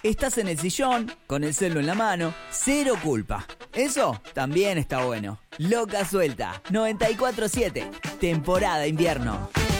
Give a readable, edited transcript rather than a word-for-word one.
Estás en el sillón, con el celu en la mano, cero culpa. Eso también está bueno. Loca Suelta, 94.7, temporada invierno.